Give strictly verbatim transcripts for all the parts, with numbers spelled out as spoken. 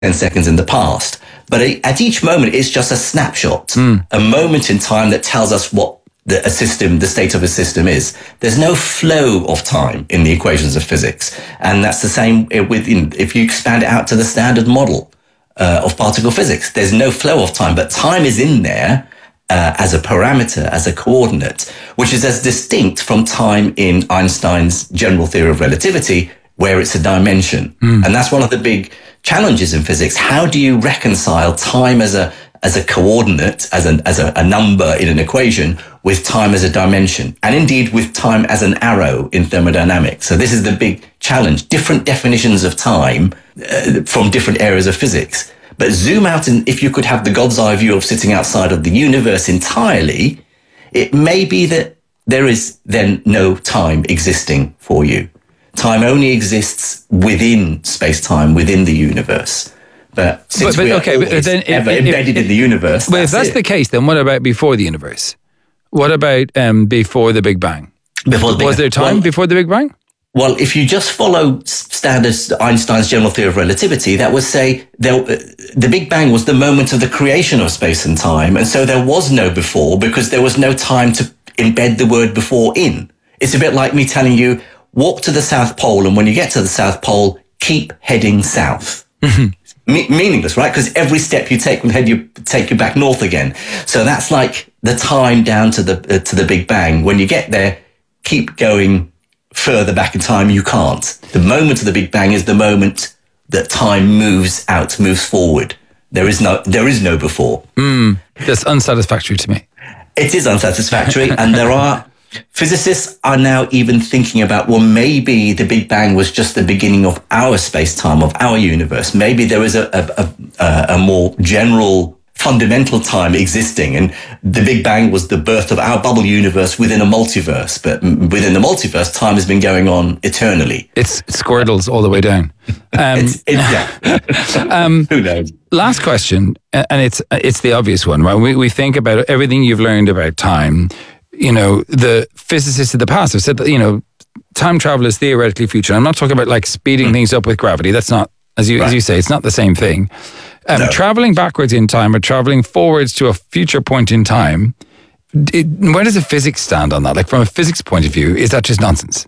ten seconds in the past. But at each moment, it's just a snapshot, mm. a moment in time that tells us what the a system, the state of a system is. There's no flow of time in the equations of physics. And that's the same with, if you expand it out to the standard model uh, of particle physics, there's no flow of time, but time is in there uh, as a parameter, as a coordinate, which is as distinct from time in Einstein's general theory of relativity, where it's a dimension. Mm. And that's one of the big challenges in physics. How do you reconcile time as a as a coordinate, as an as a, a number in an equation, with time as a dimension, and indeed with time as an arrow in thermodynamics? So this is the big challenge. Different definitions of time uh, from different areas of physics. But zoom out, and if you could have the God's eye view of sitting outside of the universe entirely, it may be that there is then no time existing for you. Time only exists within space-time, within the universe. But since but, but, we are okay, but then ever if, embedded if, in the universe, well, if that's it. the case, then what about before the universe? What about um, before the Big Bang? Before the Big Was there time well, before the Big Bang? Well, if you just follow standard Einstein's general theory of relativity, that would say there, uh, the Big Bang was the moment of the creation of space and time, and so there was no before because there was no time to embed the word before in. It's a bit like me telling you, walk to the South Pole, and when you get to the South Pole, keep heading south. Me- meaningless, right? Because every step you take will head you take you back north again. So that's like the time down to the uh, to the Big Bang. When you get there, keep going further back in time. You can't. The moment of the Big Bang is the moment that time moves out, moves forward. There is no there is no before. Mm, that's unsatisfactory to me. It is unsatisfactory, and there are. Physicists are now even thinking about, well, maybe the Big Bang was just the beginning of our space-time, of our universe. Maybe there is a, a, a, a more general, fundamental time existing, and the Big Bang was the birth of our bubble universe within a multiverse. But within the multiverse, time has been going on eternally. It's Squirtles all the way down. Um, it's, it's, yeah. um, Who knows? Last question, and it's it's the obvious one, right? We, we think about everything you've learned about time. You know, the physicists of the past have said that, you know, time travel is theoretically future. I'm not talking about like speeding mm. things up with gravity. That's not, as you right. as you say, it's not the same thing. Um, no. Traveling backwards in time or traveling forwards to a future point in time, it, where does the physics stand on that? Like from a physics point of view, is that just nonsense?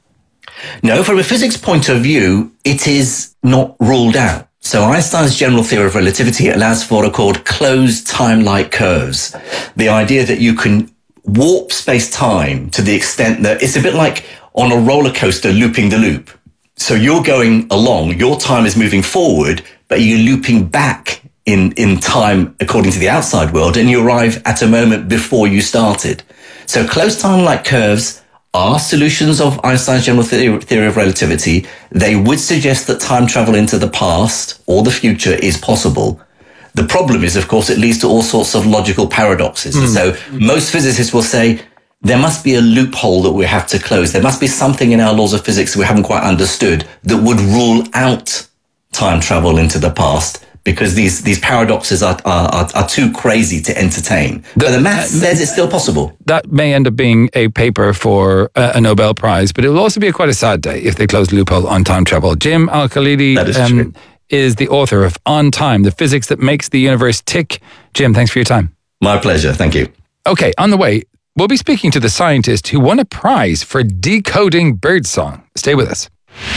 No, from a physics point of view, it is not ruled out. So Einstein's general theory of relativity allows for what are called closed time-like curves. The idea that you can warp space-time to the extent that it's a bit like on a roller coaster looping the loop. So you're going along, your time is moving forward, but you're looping back in, in time according to the outside world, and you arrive at a moment before you started. So closed time-like curves are solutions of Einstein's general theory, theory of relativity. They would suggest that time travel into the past or the future is possible. The problem is, of course, it leads to all sorts of logical paradoxes. Mm. So most physicists will say there must be a loophole that we have to close. There must be something in our laws of physics that we haven't quite understood that would rule out time travel into the past because these, these paradoxes are, are, are too crazy to entertain. The, but the math uh, says it's still possible. That may end up being a paper for a, a Nobel Prize, but it will also be a quite a sad day if they close the loophole on time travel. Jim Al-Khalidi. That is um, true. is the author of On Time, the physics that makes the universe tick. Jim, thanks for your time. My pleasure. Thank you. Okay, on the way, we'll be speaking to the scientist who won a prize for decoding birdsong. Stay with us.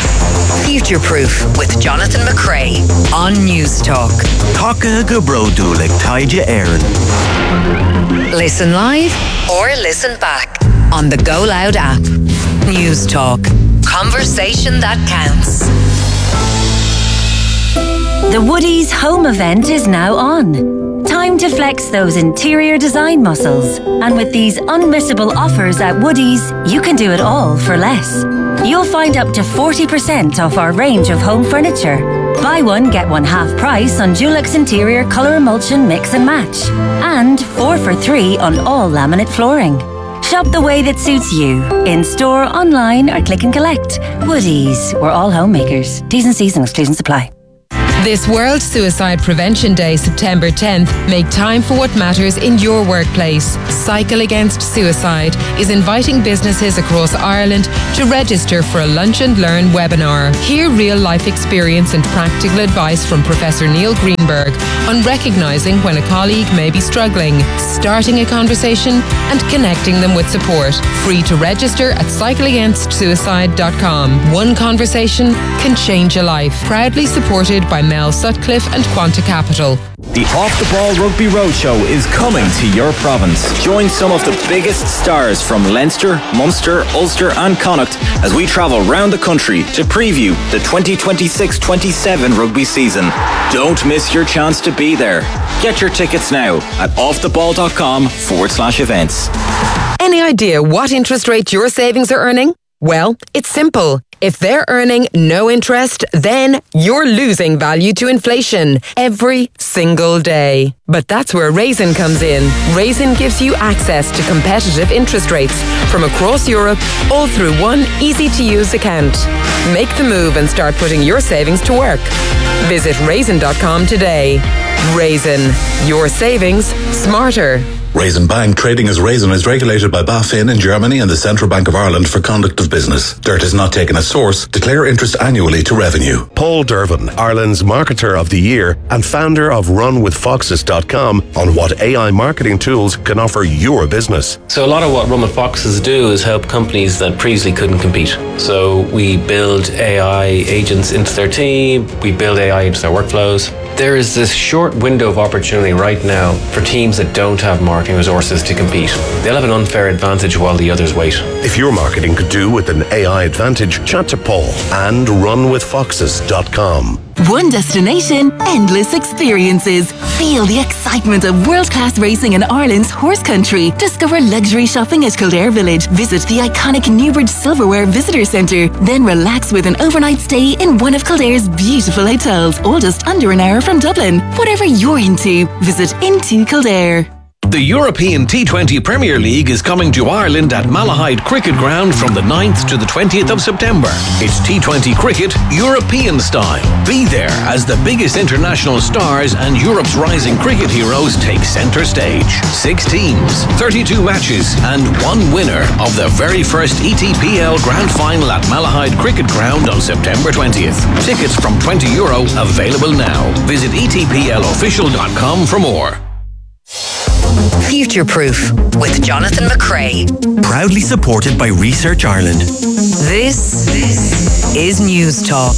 Future Proof with Jonathan McCrea on News Talk. Taka Gabrodulik Taija Aaron. Listen live or listen back on the Go Loud app. News Talk. Conversation that counts. The Woodies home event is now on. Time to flex those interior design muscles. And with these unmissable offers at Woodies, you can do it all for less. You'll find up to forty percent off our range of home furniture. Buy one, get one half price on Dulux Interior Colour Emulsion Mix and Match. And four for three on all laminate flooring. Shop the way that suits you. In store, online or click and collect. Woodies, we're all homemakers. T's and C's and exclusions apply. This World Suicide Prevention Day, September tenth, make time for what matters in your workplace. Cycle Against Suicide is inviting businesses across Ireland to register for a Lunch and Learn webinar. Hear real-life experience and practical advice from Professor Neil Greenberg on recognising when a colleague may be struggling, starting a conversation and connecting them with support. Free to register at cycle against suicide dot com. One conversation can change a life. Proudly supported by Mel Sutcliffe and Quanta Capital. The Off the Ball Rugby Roadshow is coming to your province. Join some of the biggest stars from Leinster, Munster, Ulster and Connacht as we travel round the country to preview the twenty twenty-six twenty-seven rugby season. Don't miss your chance to be there. Get your tickets now at offtheball.com forward slash events. Any idea what interest rate your savings are earning? Well, it's simple. If they're earning no interest, then you're losing value to inflation every single day. But that's where Raisin comes in. Raisin gives you access to competitive interest rates from across Europe, all through one easy-to-use account. Make the move and start putting your savings to work. Visit raisin dot com today. Raisin, your savings smarter. Raisin Bank, trading as Raisin, is regulated by BaFin in Germany and the Central Bank of Ireland for conduct of business. Dirt is not taken as source. Declare interest annually to revenue. Paul Dervin, Ireland's Marketer of the Year and founder of run with foxes dot com, on what A I marketing tools can offer your business. So a lot of what Run with Foxes do is help companies that previously couldn't compete. So we build A I agents into their team, we build A I into their workflows. There is this short window of opportunity right now for teams that don't have marketing resources to compete. They'll have an unfair advantage while the others wait. If your marketing could do with an A I advantage, chat to Paul and run with foxes dot com. One destination, endless experiences. Feel the excitement of world-class racing in Ireland's horse country. Discover luxury shopping at Kildare Village. Visit the iconic Newbridge Silverware Visitor Centre. Then relax with an overnight stay in one of Kildare's beautiful hotels, all just under an hour from Dublin. Whatever you're into, visit Into Kildare. The European T twenty Premier League is coming to Ireland at Malahide Cricket Ground from the ninth to the twentieth of September. It's T twenty cricket European style. Be there as the biggest international stars and Europe's rising cricket heroes take centre stage. Six teams, thirty-two matches and one winner of the very first E T P L Grand Final at Malahide Cricket Ground on September twentieth. Tickets from twenty euro available now. Visit e t p l official dot com for more. Future Proof with Jonathan McCrea. Proudly supported by Research Ireland. This, this is News Talk.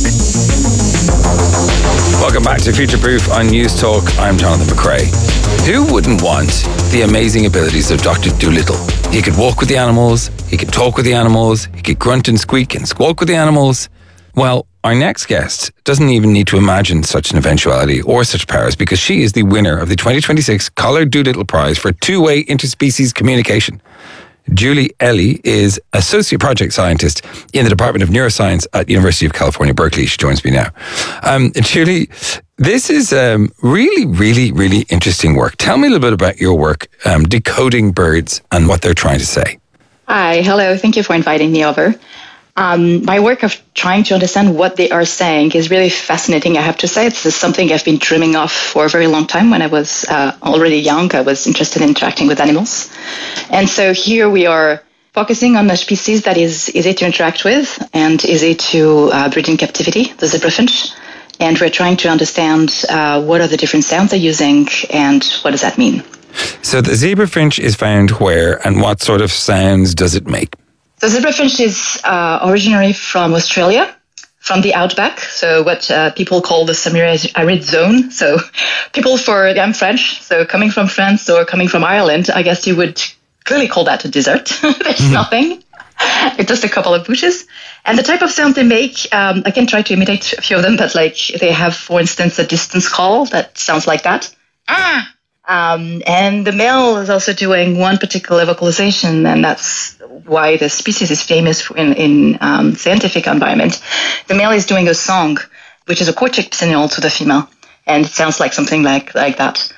Welcome back to Future Proof on News Talk. I'm Jonathan McCrea. Who wouldn't want the amazing abilities of Doctor Dolittle? He could walk with the animals, he could talk with the animals, he could grunt and squeak and squawk with the animals. Well, our next guest doesn't even need to imagine such an eventuality or such powers, because she is the winner of the twenty twenty-six Collard Doolittle Prize for two-way interspecies communication. Julie Ellie is Associate Project Scientist in the Department of Neuroscience at University of California, Berkeley. She joins me now. Um, Julie, this is um, really, really, really interesting work. Tell me a little bit about your work um, decoding birds and what they're trying to say. Hi, hello. Thank you for inviting me over. Um, my work of trying to understand what they are saying is really fascinating, I have to say. It's something I've been dreaming of for a very long time. When I was uh, already young, I was interested in interacting with animals. And so here we are focusing on a species that is easy to interact with and easy to uh, breed in captivity, the zebrafinch. And we're trying to understand uh, what are the different sounds they're using and what does that mean. So the zebrafinch is found where and what sort of sounds does it make? The zebrafinch is uh, originally from Australia, from the outback, so what uh, people call the semi-arid zone. So people for, I'm French, so coming from France or coming from Ireland, I guess you would clearly call that a desert. There's mm-hmm. nothing. It's just a couple of bushes. And the type of sound they make, um, I can try to imitate a few of them, but like they have, for instance, a distance call that sounds like that. Ah! Um, and the male is also doing one particular vocalization, and that's why the species is famous in, in um, scientific environment. The male is doing a song, which is a courtship signal to the female, and it sounds like something like like that.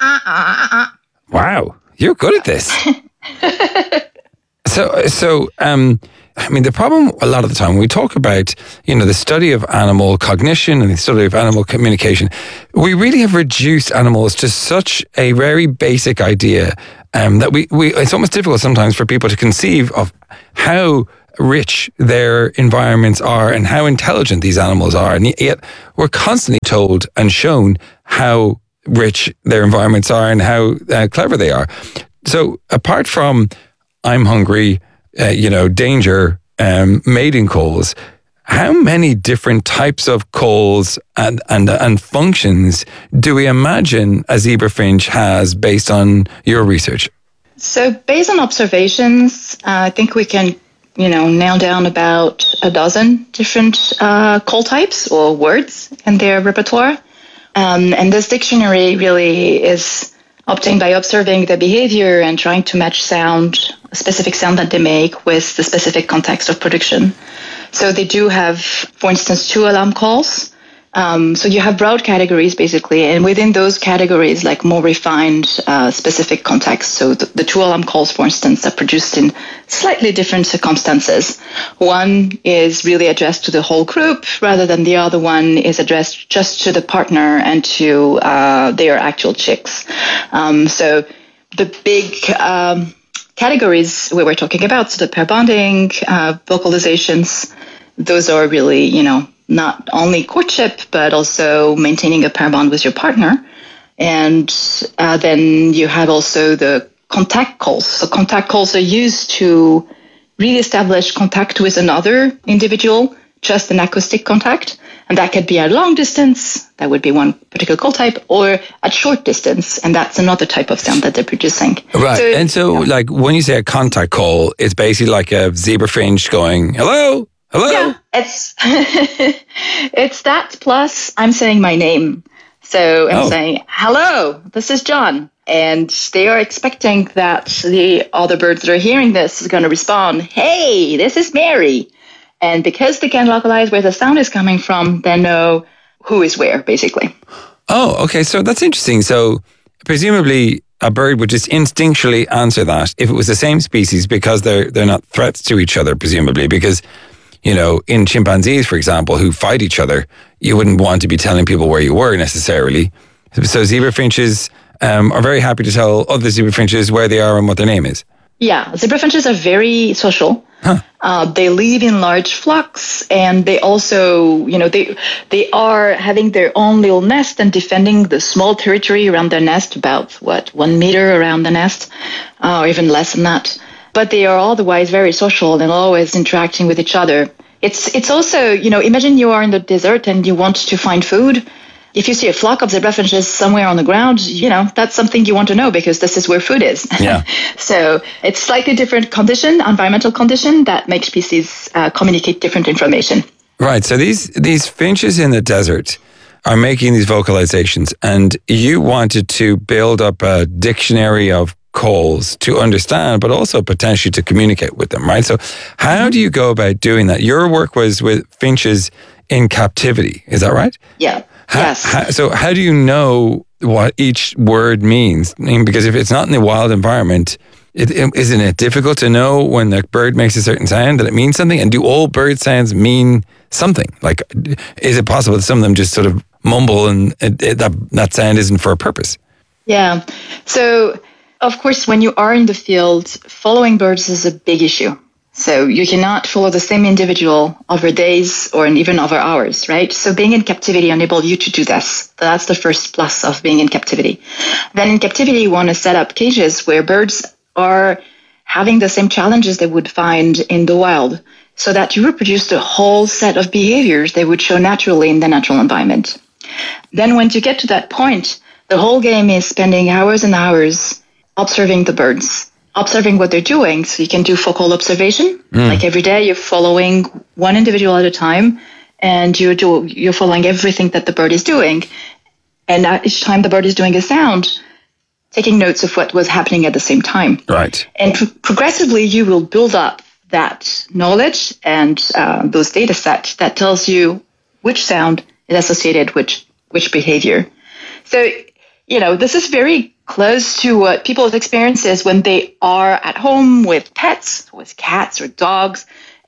Wow, you're good at this. so, so um, I mean, the problem a lot of the time when we talk about, you know, the study of animal cognition and the study of animal communication, we really have reduced animals to such a very basic idea um, that we, we it's almost difficult sometimes for people to conceive of how rich their environments are and how intelligent these animals are. And yet we're constantly told and shown how rich their environments are and how uh, clever they are. So apart from I'm hungry, uh, you know, danger, um, mating calls, how many different types of calls and, and, and functions do we imagine a zebra finch has based on your research? So based on observations, uh, I think we can, you know, nail down about a dozen different uh, call types or words in their repertoire. Um, and this dictionary really is obtained by observing the behavior and trying to match sound, a specific sound that they make with the specific context of production. So they do have, for instance, two alarm calls. Um, so you have broad categories, basically, and within those categories, like more refined, uh, specific context. So the, the two alarm calls, for instance, are produced in slightly different circumstances. One is really addressed to the whole group, rather than the other one is addressed just to the partner and to uh, their actual chicks. Um, so the big um, categories we were talking about, so the pair bonding, uh, vocalizations, those are really, you know, not only courtship, but also maintaining a pair bond with your partner. And uh, then you have also the contact calls. So contact calls are used to re-establish contact with another individual, just an acoustic contact. And that could be at long distance, that would be one particular call type, or at short distance, and that's another type of sound that they're producing. Right. So, and so, yeah. like, when you say a contact call, it's basically like a zebra finch going, hello? Hello? Yeah, it's it's that plus I'm saying my name. So I'm oh. saying, hello, this is John. And they are expecting that the other birds that are hearing this is going to respond, hey, this is Mary. And because they can localize where the sound is coming from, they know who is where, basically. Oh, okay. So that's interesting. So presumably a bird would just instinctually answer that if it was the same species, because they're they're not threats to each other, presumably, because, you know, in chimpanzees, for example, who fight each other, you wouldn't want to be telling people where you were necessarily. So zebra finches um, are very happy to tell other zebra finches where they are and what their name is. Yeah, zebra finches are very social. Huh. Uh, they live in large flocks, and they also, you know, they they are having their own little nest and defending the small territory around their nest, about, what, one meter around the nest, uh, or even less than that. But they are otherwise very social and always interacting with each other. It's it's also, you know, imagine you are in the desert and you want to find food. If you see a flock of zebra finches somewhere on the ground, you know, that's something you want to know because this is where food is. Yeah. So it's slightly different condition, environmental condition that makes species uh, communicate different information. Right. So these these finches in the desert are making these vocalizations, and you wanted to build up a dictionary of calls to understand, but also potentially to communicate with them, right? So how do you go about doing that? Your work was with finches in captivity, is that right? Yeah. How, yes. How, so how do you know what each word means? I mean, because if it's not in the wild environment, it, it, isn't it difficult to know when the bird makes a certain sound that it means something? And do all bird sounds mean something? Like, is it possible that some of them just sort of mumble and it, it, that, that sound isn't for a purpose? Yeah. So, of course, when you are in the field, following birds is a big issue. So you cannot follow the same individual over days or even over hours, right? So being in captivity enables you to do this. That's the first plus of being in captivity. Then in captivity, you want to set up cages where birds are having the same challenges they would find in the wild, so that you reproduce the whole set of behaviors they would show naturally in the natural environment. Then once you get to that point, the whole game is spending hours and hours observing the birds, observing what they're doing. So you can do focal observation. Mm. Like every day you're following one individual at a time, and you're, do, you're following everything that the bird is doing. And at each time the bird is doing a sound, taking notes of what was happening at the same time. Right. And pro- progressively you will build up that knowledge and uh, those data sets that tells you which sound is associated with which behavior. So, you know, this is very close to what people's experiences when they are at home with pets, with cats or dogs,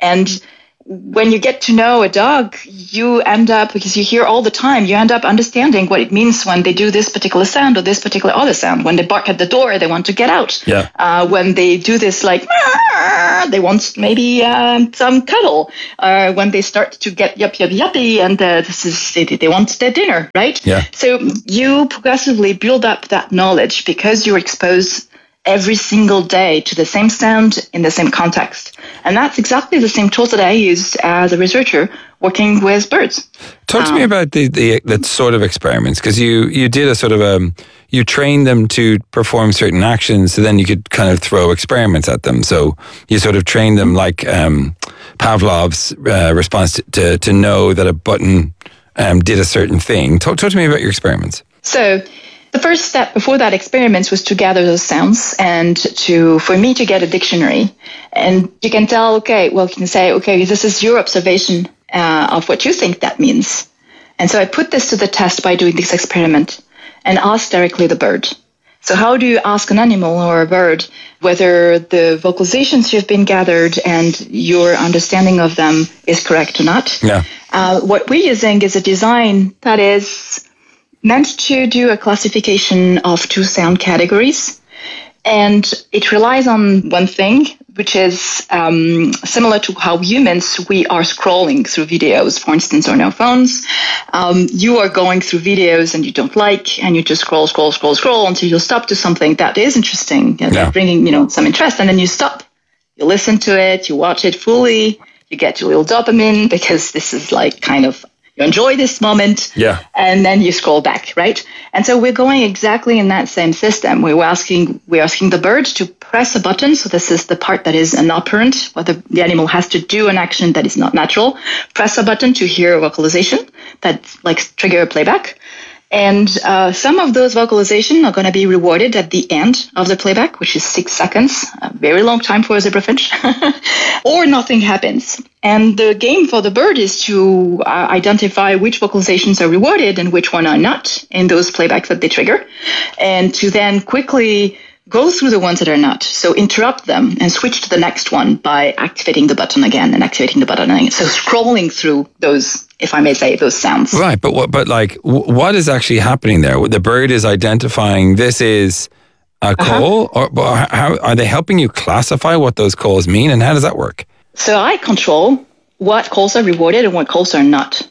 And when you get to know a dog, you end up, because you hear all the time, you end up understanding what it means when they do this particular sound or this particular other sound. When they bark at the door, they want to get out. Yeah. Uh, when they do this, like, they want maybe um, some cuddle. Uh, when they start to get yup, yup, yuppy, and uh, this is they, they want their dinner, right? Yeah. So you progressively build up that knowledge because you're exposed every single day to the same sound in the same context. And that's exactly the same tools that I used as a researcher working with birds. Talk to um, me about the, the that sort of experiments, because you, you did a sort of a, you trained them to perform certain actions, so then you could kind of throw experiments at them. So you sort of trained them like um, Pavlov's uh, response to, to, to know that a button um, did a certain thing. Talk, talk to me about your experiments. So the first step before that experiment was to gather those sounds and to, for me to get a dictionary. And you can tell, okay, well, you can say, okay, this is your observation uh, of what you think that means. And so I put this to the test by doing this experiment and asked directly the bird. So how do you ask an animal or a bird whether the vocalizations you've been gathered and your understanding of them is correct or not? Yeah. Uh, what we're using is a design that is meant to do a classification of two sound categories. And it relies on one thing, which is um, similar to how humans, we are scrolling through videos, for instance, on our phones. Um, you are going through videos and you don't like, and you just scroll, scroll, scroll, scroll until you stop to something that is interesting, you know, Yeah. bringing, you know, some interest, and then you stop. You listen to it, you watch it fully, you get your little dopamine because this is like kind of, you enjoy this moment, Yeah. and then you scroll back, right? And so we're going exactly in that same system. We're asking we're asking the bird to press a button. So this is the part that is an operant, where the, the animal has to do an action that is not natural. Press a button to hear a vocalization that like trigger a playback. And uh, some of those vocalizations are going to be rewarded at the end of the playback, which is six seconds, a very long time for a zebrafinch, or nothing happens. And the game for the bird is to uh, identify which vocalizations are rewarded and which one are not in those playbacks that they trigger, and to then quickly go through the ones that are not. So interrupt them and switch to the next one by activating the button again and activating the button again. So scrolling through those, if I may say, those sounds. Right, but what? But like, w- what is actually happening there? The bird is identifying this is a call, uh-huh. or, or how are they helping you classify what those calls mean, and how does that work? So I control what calls are rewarded and what calls are not.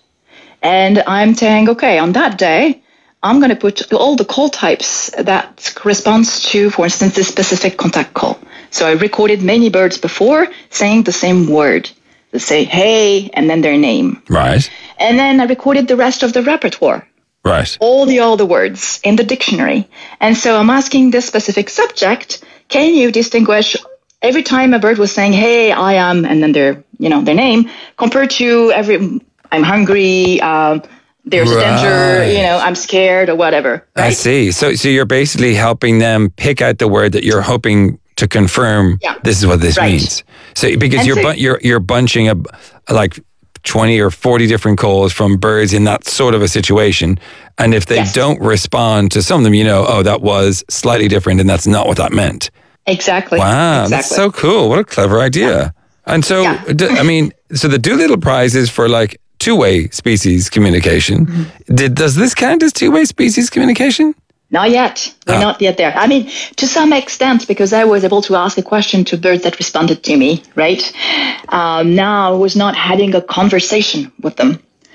And I'm saying, okay, on that day, I'm going to put all the call types that corresponds to, for instance, this specific contact call. So I recorded many birds before saying the same word. They say, hey, and then their name. Right. And then I recorded the rest of the repertoire. Right. All the other words in the dictionary. And so I'm asking this specific subject, can you distinguish every time a bird was saying, hey, I am, and then their, you know, their name, compared to every, I'm hungry, um, there's Right. danger, you know, I'm scared or whatever. Right? I see. So, so you're basically helping them pick out the word that you're hoping to confirm. Yeah. This is what this Right. means. So, because And you're so- bu- you're you're bunching a like twenty or forty different calls from birds in that sort of a situation, and if they Yes. don't respond to some of them, you know, oh, that was slightly different, and that's not what that meant. Exactly. Wow, exactly. that's so cool. What a clever idea. And so, Yeah. d- I mean, so the Doolittle Prize is for like two-way species communication. Mm-hmm. Did, does this count as two-way species communication? Not yet. We're Ah. not yet there. I mean, to some extent, because I was able to ask a question to birds that responded to me, right? Um, now I was not having a conversation with them.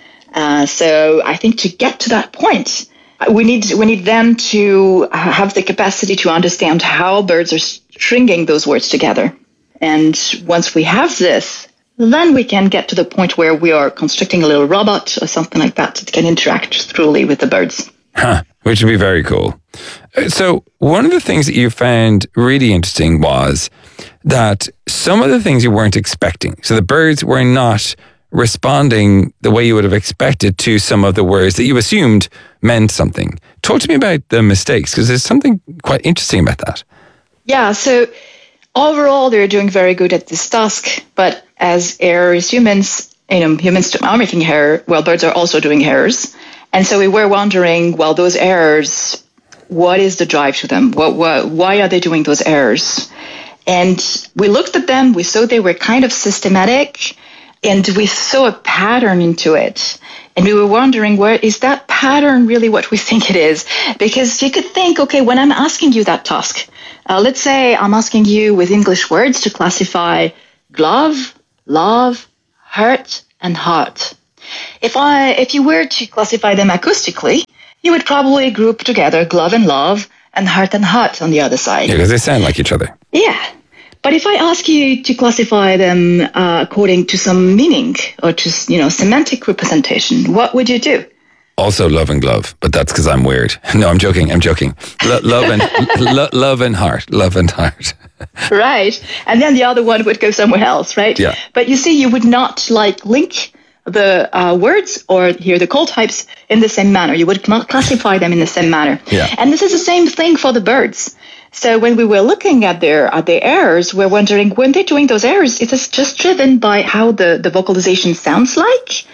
Uh, so I think to get to that point, we need we need them to have the capacity to understand how birds are stringing those words together. And once we have this, then we can get to the point where we are constructing a little robot or something like that that can interact truly with the birds. Huh, which would be very cool. Uh, So one of the things that you found really interesting was that some of the things you weren't expecting. So the birds were not responding the way you would have expected to some of the words that you assumed meant something. Talk to me about the mistakes, because there's something quite interesting about that. Yeah, so overall, they're doing very good at this task. But as errors, humans, you know, humans are making error, well, birds are also doing errors. And so we were wondering, well, those errors, what is the drive to them? What, what, why are they doing those errors? And we looked at them, we saw they were kind of systematic, and we saw a pattern into it. And we were wondering, where is that pattern really what we think it is? Because you could think, okay, when I'm asking you that task, uh, let's say I'm asking you with English words to classify glove, love, hurt, and heart. If I, if you were to classify them acoustically, you would probably group together glove and love and heart and heart on the other side. Yeah, because they sound like each other. Yeah. But if I ask you to classify them uh, according to some meaning or to, you know, semantic representation, what would you do? Also love and glove, but that's because I'm weird. No, I'm joking. I'm joking. Lo- love and lo- love and heart. Love and heart. Right. And then the other one would go somewhere else, right? Yeah. But you see, you would not like link the uh, words or here the call types in the same manner. You would not classify them in the same manner. Yeah. And this is the same thing for the birds. So when we were looking at their at their errors, we're wondering, when they're doing those errors, is this just driven by how the, the vocalization sounds like?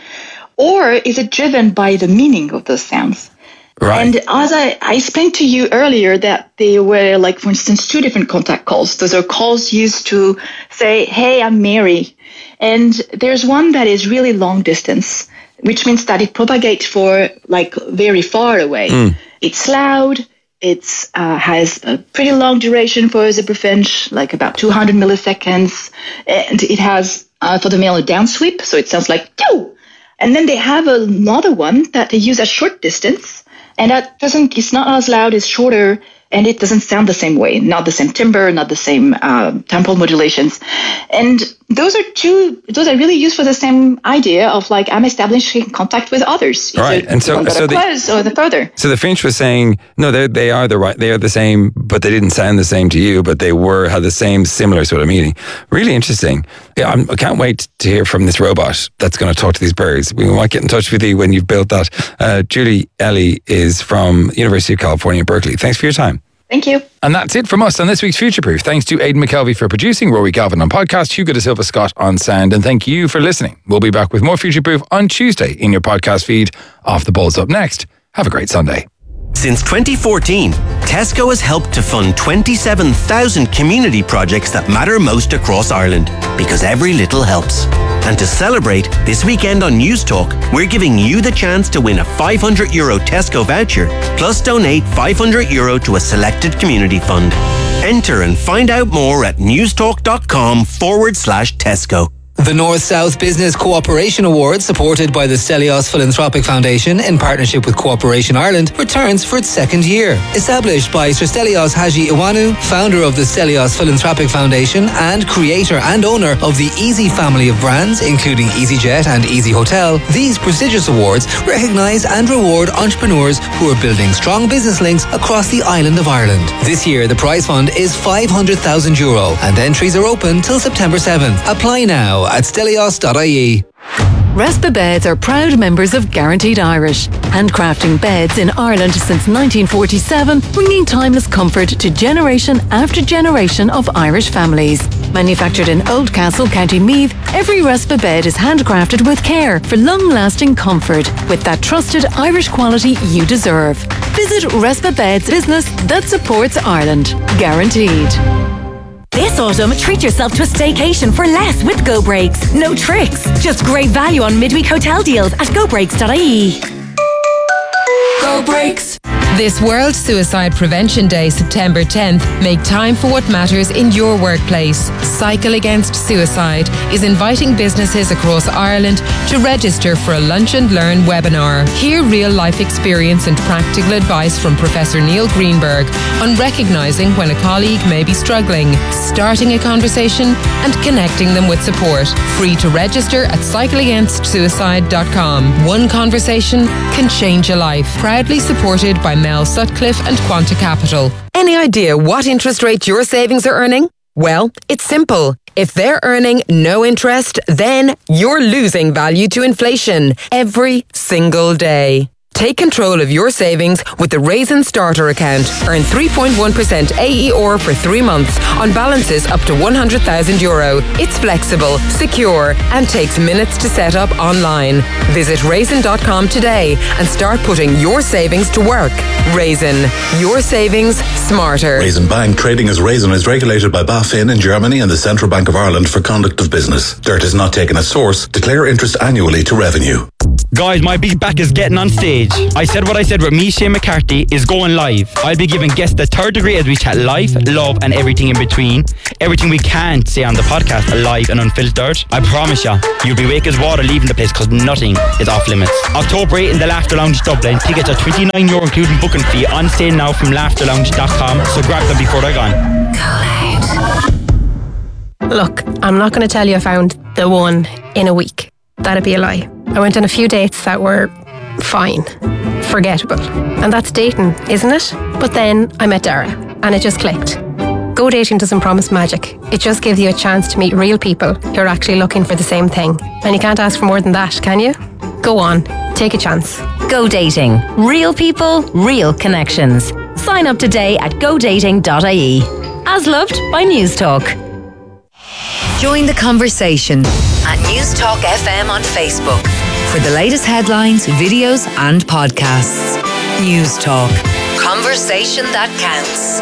Or is it driven by the meaning of those sounds? Right. And as I, I explained to you earlier that they were, like, for instance, two different contact calls. Those are calls used to say, hey, I'm Mary. And there's one that is really long distance, which means that it propagates for, like, very far away. Mm. It's loud. It uh, has a pretty long duration for a zebrafinch, like about two hundred milliseconds. And it has, uh, for the male, a downsweep. So it sounds like, yo! And then they have another one that they use at short distance. And that doesn't, it's not as loud, it's shorter, and it doesn't sound the same way. Not the same timbre, not the same uh, temporal modulations. And those are two, those are really used for the same idea of, like, I'm establishing contact with others. Right. And so, so the, close or the further. So the finch was saying, no, they they are the right, they are the same, but they didn't sound the same to you, but they were, had the same similar sort of meaning. Really interesting. Yeah, I'm, I can't wait to hear from this robot that's going to talk to these birds. We might get in touch with you when you've built that. Uh, Julie Ellie is from University of California, Berkeley. Thanks for your time. Thank you. And that's it from us on this week's Future Proof. Thanks to Aidan McKelvey for producing, Rory Galvin on podcast, Hugo De Silva Scott on sound, and thank you for listening. We'll be back with more Future Proof on Tuesday in your podcast feed. Off the Balls up next. Have a great Sunday. Since twenty fourteen, Tesco has helped to fund twenty-seven thousand community projects that matter most across Ireland, because every little helps. And to celebrate, this weekend on News Talk, we're giving you the chance to win a five hundred euro Tesco voucher, plus donate five hundred euro to a selected community fund. Enter and find out more at newstalk.com forward slash Tesco. The North-South Business Cooperation Award, supported by the Stelios Philanthropic Foundation in partnership with Cooperation Ireland, returns for its second year. Established by Sir Stelios Haji Iwanu, founder of the Stelios Philanthropic Foundation and creator and owner of the Easy family of brands, including EasyJet and Easy Hotel, these prestigious awards recognise and reward entrepreneurs who are building strong business links across the island of Ireland. This year, the prize fund is five hundred thousand euro and entries are open till September seventh. Apply now at stelios dot I E. Respa Beds are proud members of Guaranteed Irish, handcrafting beds in Ireland since nineteen forty-seven, bringing timeless comfort to generation after generation of Irish families. Manufactured in Oldcastle, County Meath, every Respa bed is handcrafted with care for long-lasting comfort, with that trusted Irish quality you deserve. Visit Respa Beds business that supports Ireland. Guaranteed. This autumn, treat yourself to a staycation for less with Go Breaks. No tricks, just great value on midweek hotel deals at go breaks dot I E. Go Breaks. This World Suicide Prevention Day, September tenth, make time for what matters in your workplace. Cycle Against Suicide is inviting businesses across Ireland to register for a Lunch and Learn webinar. Hear real-life experience and practical advice from Professor Neil Greenberg on recognising when a colleague may be struggling, starting a conversation and connecting them with support. Free to register at cycle against suicide dot com. One conversation can change a life. Proudly supported by Mel Sutcliffe and Quanta Capital. Any idea what interest rate your savings are earning? Well, it's simple. If they're earning no interest, then you're losing value to inflation every single day. Take control of your savings with the Raisin Starter account. Earn three point one percent A E R for three months on balances up to one hundred thousand euro. It's flexible, secure, and takes minutes to set up online. Visit raisin dot com today and start putting your savings to work. Raisin, your savings smarter. Raisin Bank, trading as Raisin, is regulated by BaFin in Germany and the Central Bank of Ireland for conduct of business. Dirt is not taken as source. Declare interest annually to revenue. Guys, my big back is getting on stage. I said what I said with me, Shane McCarthy, is going live. I'll be giving guests the third degree as we chat life, love and everything in between. Everything we can't say on the podcast, live and unfiltered. I promise you, you'll be wake as water leaving the place because nothing is off limits. October eighth in the Laughter Lounge Dublin. Tickets are twenty-nine euro including booking fee, on sale now from laughter lounge dot com. So grab them before they're gone. Look, I'm not going to tell you I found the one in a week. That'd be a lie. I went on a few dates that were fine, forgettable. And that's dating, isn't it? But then I met Dara and it just clicked. Go dating doesn't promise magic. It just gives you a chance to meet real people who are actually looking for the same thing. And you can't ask for more than that, can you? Go on, take a chance. Go Dating. Real people, real connections. Sign up today at go dating dot I E. As loved by News Talk. Join the conversation at News Talk F M on Facebook for the latest headlines, videos and podcasts. News Talk. Conversation that counts.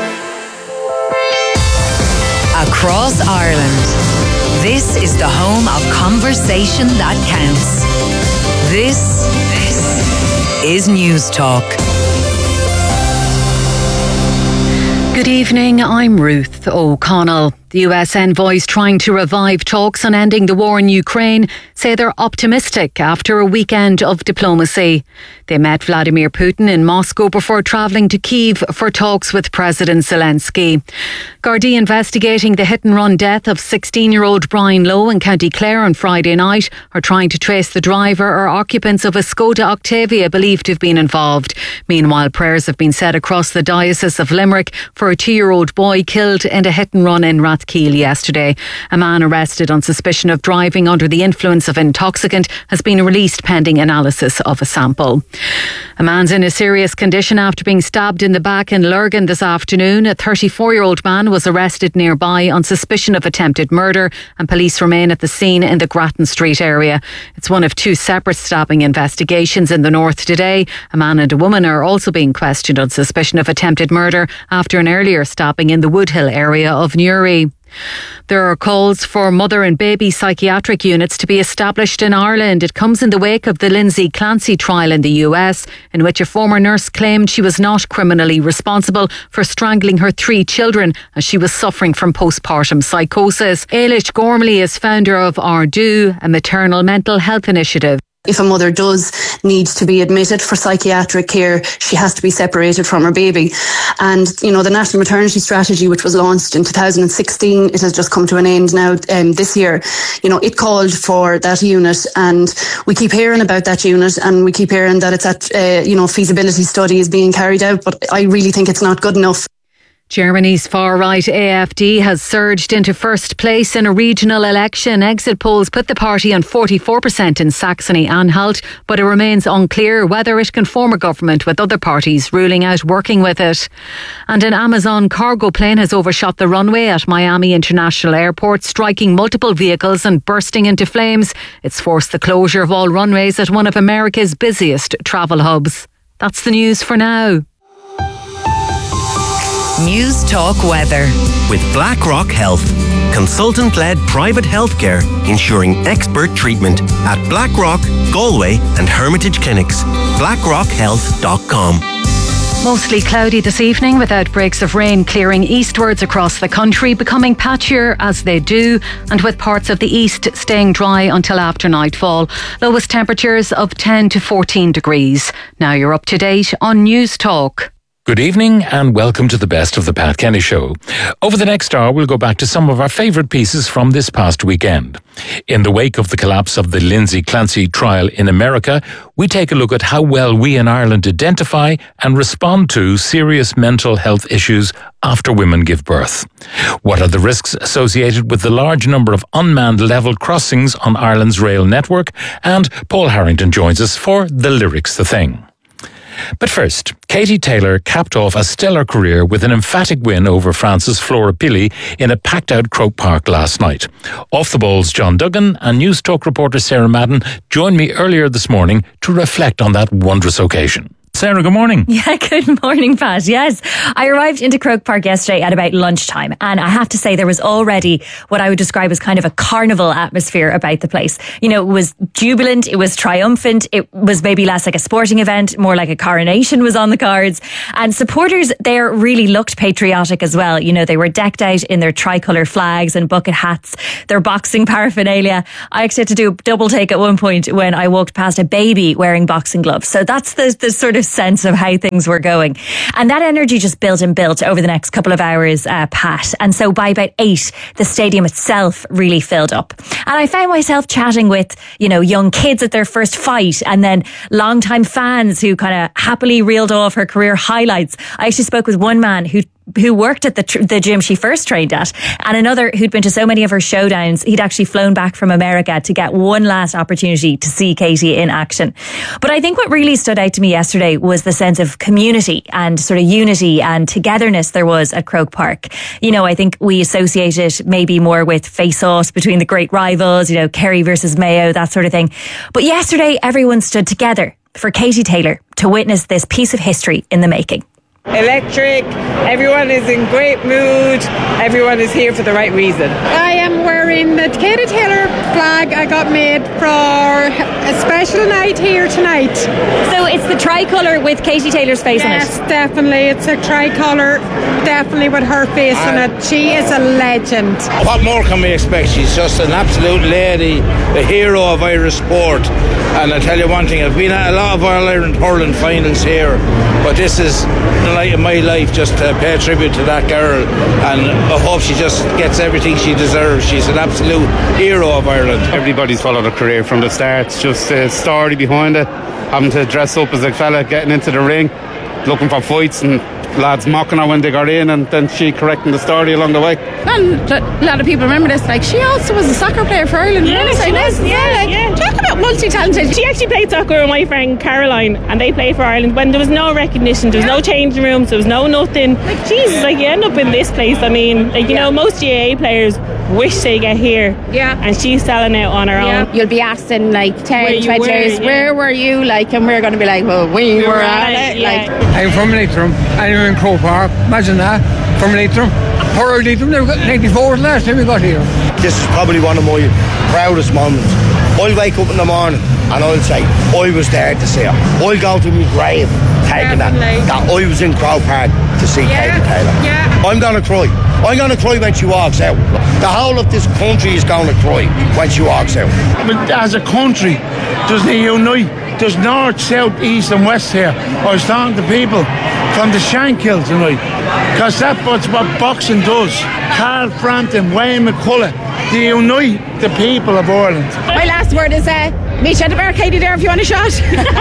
Across Ireland, this is the home of Conversation that counts. This, this is News Talk. Good evening, I'm Ruth O'Connell. The U S envoys trying to revive talks on ending the war in Ukraine say they're optimistic after a weekend of diplomacy. They met Vladimir Putin in Moscow before travelling to Kyiv for talks with President Zelensky. Gardaí investigating the hit-and-run death of sixteen-year-old Brian Lowe in County Clare on Friday night are trying to trace the driver or occupants of a Skoda Octavia believed to have been involved. Meanwhile, prayers have been said across the Diocese of Limerick for a two-year-old boy killed in a hit-and-run in Rathkeale yesterday. A man arrested on suspicion of driving under the influence of intoxicant has been released pending analysis of a sample. A man's in a serious condition after being stabbed in the back in Lurgan this afternoon. A thirty-four-year-old man was arrested nearby on suspicion of attempted murder, and police remain at the scene in the Grattan Street area. It's one of two separate stabbing investigations in the north today. A man and a woman are also being questioned on suspicion of attempted murder after an earlier stabbing in the Woodhill area of Newry. There are calls for mother and baby psychiatric units to be established in Ireland. It comes in the wake of the Lindsay Clancy trial in the U S, in which a former nurse claimed she was not criminally responsible for strangling her three children as she was suffering from postpartum psychosis. Ailish Gormley is founder of Ardu, a maternal mental health initiative. If a mother does need to be admitted for psychiatric care, she has to be separated from her baby. And, you know, the National Maternity Strategy, which was launched in two thousand sixteen, it has just come to an end now um, this year. You know, it called for that unit, and we keep hearing about that unit, and we keep hearing that it's at, uh, you know, feasibility study is being carried out, but I really think it's not good enough. Germany's far-right A F D has surged into first place in a regional election. Exit polls put the party on forty-four percent in Saxony-Anhalt, but it remains unclear whether it can form a government with other parties ruling out working with it. And an Amazon cargo plane has overshot the runway at Miami International Airport, striking multiple vehicles and bursting into flames. It's forced the closure of all runways at one of America's busiest travel hubs. That's the news for now. News Talk Weather. With BlackRock Health, consultant-led private healthcare ensuring expert treatment at BlackRock, Galway and Hermitage Clinics. blackrock health dot com. Mostly cloudy this evening with outbreaks of rain clearing eastwards across the country, becoming patchier as they do, and with parts of the east staying dry until after nightfall. Lowest temperatures of ten to fourteen degrees. Now you're up to date on News Talk. Good evening and welcome to the best of the Pat Kenny Show. Over the next hour, we'll go back to some of our favourite pieces from this past weekend. In the wake of the collapse of the Lindsay Clancy trial in America, we take a look at how well we in Ireland identify and respond to serious mental health issues after women give birth. What are the risks associated with the large number of unmanned level crossings on Ireland's rail network? And Paul Harrington joins us for The Lyrics The Thing. But first, Katie Taylor capped off a stellar career with an emphatic win over France's Flora Pili in a packed-out Croke Park last night. Off the Ball's John Duggan and News Talk reporter Sarah Madden joined me earlier this morning to reflect on that wondrous occasion. Sarah, good morning. Yeah, good morning, Pat. Yes, I arrived into Croke Park yesterday at about lunchtime, and I have to say there was already what I would describe as kind of a carnival atmosphere about the place. You know, it was jubilant, it was triumphant, it was maybe less like a sporting event, more like a coronation was on the cards, and supporters there really looked patriotic as well. You know, they were decked out in their tricolour flags and bucket hats, their boxing paraphernalia. I actually had to do a double take at one point when I walked past a baby wearing boxing gloves. So that's the, the sort of sense of how things were going, and that energy just built and built over the next couple of hours, uh, Pat. And so by about eight, the stadium itself really filled up, and I found myself chatting with, you know, young kids at their first fight, and then longtime fans who kind of happily reeled off her career highlights. I actually spoke with one man who who worked at the tr- the gym she first trained at, and another who'd been to so many of her showdowns, he'd actually flown back from America to get one last opportunity to see Katie in action. But I think what really stood out to me yesterday was the sense of community and sort of unity and togetherness there was at Croke Park. You know, I think we associate it maybe more with face-offs between the great rivals, you know, Kerry versus Mayo, that sort of thing. But yesterday, everyone stood together for Katie Taylor to witness this piece of history in the making. Electric, everyone is in great mood, everyone is here for the right reason. I am wearing the Katie Taylor flag I got made for a special night here tonight. So it's the tricolour with Katie Taylor's face on it? Yes, definitely, it's a tricolour, definitely with her face on it. She is a legend. What more can we expect? She's just an absolute lady, the hero of Irish sport. And I tell you one thing, I've been at a lot of All-Ireland hurling finals here, but this is the night of my life, just to pay tribute to that girl, and I hope she just gets everything she deserves. She's an absolute hero of Ireland. Everybody's followed her career from the start. It's just the story behind it, having to dress up as a fella, getting into the ring, looking for fights, and lads mocking her when they got in, and then she correcting the story along the way. And a lot of people remember this, like, she also was a soccer player for Ireland. Yeah, really? she was, yeah, like, yeah. Talk about multi-talented. She actually played soccer with my friend Caroline, and they played for Ireland when there was no recognition, there was no changing rooms, there was no nothing. Like, Jesus, like, you end up in this place. I mean, like, you yeah. know, most G A A players wish they get here. Yeah. And she's selling out on her yeah. own. You'll be asked in like ten, twenty were, years, yeah. where were you? Like, and we're going to be like, well, we, we were, were at it. it. Yeah. Like, I'm from Leitrim. I'm in Croke Park. Imagine that. From Leitrim. Poor Leitrim. They got ninety-four last time we got here. This is probably one of my proudest moments. I'll wake up in the morning and I'll say, I was there to see her. I'll go to my grave taking that, that I was in Croke Park to see yeah. Katie Taylor. Yeah. I'm going to cry. I'm going to cry when she walks out. The whole of this country is going to cry when she walks out. But as a country, doesn't it unite? There's north, south, east and west here. I was talking to people from the Shankill tonight, because that's what boxing does. Carl Frampton, Wayne McCullough, they unite the people of Ireland. My last word is uh, meet you at the barricade there if you want a shot.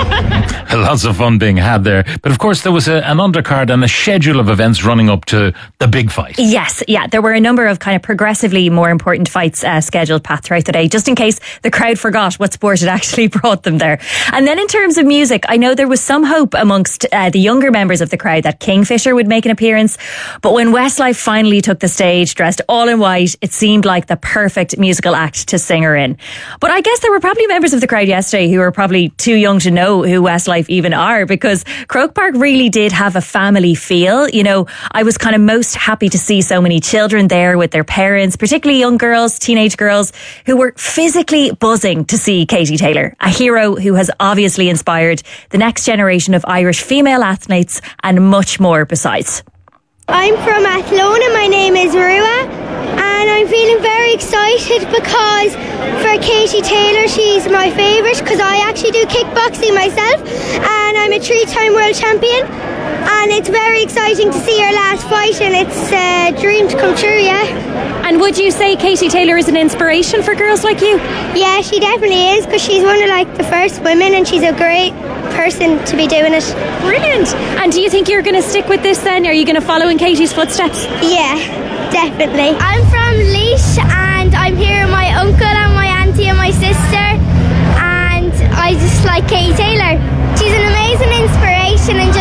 Lots of fun being had there. But of course, there was a, an undercard and a schedule of events running up to the big fight. Yes, yeah. There were a number of kind of progressively more important fights uh, scheduled, Pat, throughout the day, just in case the crowd forgot what sport had actually brought them there. And then in terms of music, I know there was some hope amongst uh, the younger members of the crowd that Kingfisher would make an appearance. But when Westlife finally took the stage, dressed all in white, it seemed like the perfect musical act to sing her in. But I guess there were probably members of the crowd yesterday who were probably too young to know who Westlife even are, because Croke Park really did have a family feel. You know, I was kind of most happy to see so many children there with their parents, particularly young girls, teenage girls, who were physically buzzing to see Katie Taylor, a hero who has obviously inspired the next generation of Irish female athletes and much more besides. I'm from Athlone and my name is Rua, and I'm feeling very excited because for Katie Taylor, she's my favourite because I actually do kickboxing myself and I'm a three-time world champion, and it's very exciting to see her last fight, and it's a dream to come true, yeah. And would you say Katie Taylor is an inspiration for girls like you? Yeah, she definitely is, because she's one of like the first women and she's a great person to be doing it. Brilliant. And do you think you're going to stick with this then? Are you going to follow in Katie's footsteps? Yeah, definitely. I'm from Laois and I'm here with my uncle and my auntie and my sister, and I just like Katie Taylor. She's an amazing inspiration and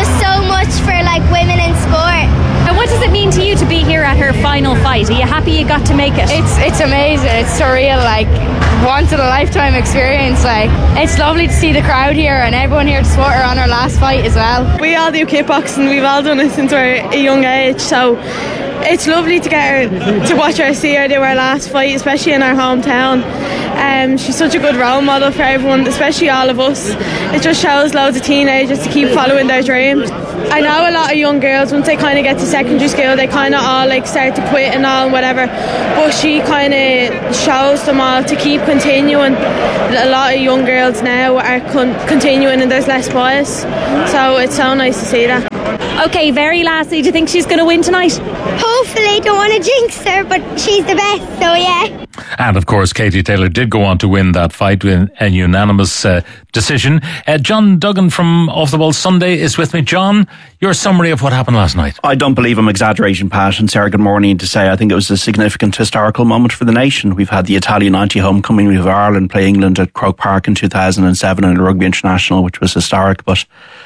here at her final fight? Are you happy you got to make it? It's it's amazing. It's surreal, like once in a lifetime experience. Like it's lovely to see the crowd here and everyone here to support her on her last fight as well. We all do kickboxing. We've all done it since we're a young age, so it's lovely to get her, to watch her, see her do her last fight, especially in our hometown. Um, she's such a good role model for everyone, especially all of us. It just shows loads of teenagers to keep following their dreams. I know a lot of young girls, once they kind of get to secondary school, they kind of all like start to quit and all and whatever, but she kind of shows them all to keep continuing. A lot of young girls now are con- continuing and there's less bias, so it's so nice to see that. Okay, very lastly, do you think she's going to win tonight? Hopefully, don't want to jinx her, but she's the best, so yeah. And of course, Katie Taylor did go on to win that fight with a unanimous uh, decision. Uh, John Duggan from Off the Ball Sunday is with me. John, your summary of what happened last night. I don't believe I'm exaggerating, Pat, and Sarah, good morning, to say I think it was a significant historical moment for the nation. We've had the Italian ninety homecoming. We have Ireland play England at Croke Park in two thousand seven in a rugby international, which was historic, but